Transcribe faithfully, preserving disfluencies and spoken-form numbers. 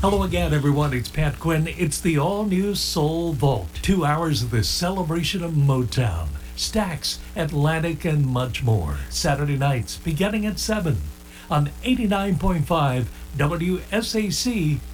Hello again, everyone. It's Pat Quinn. It's the all-new Soul Vault. Two hours of the celebration of Motown, Stax, Atlantic, and much more. Saturday nights beginning at seven on eighty-nine point five W S A C